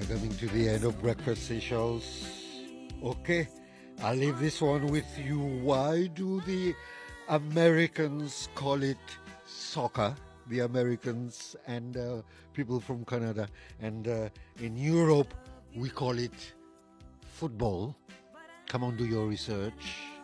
coming to the end of Breakfast Seychelles. Okay, I'll leave this one with you. Why do the Americans call it soccer? The Americans and people from Canada. And in Europe, we call it football. Come on, do your research.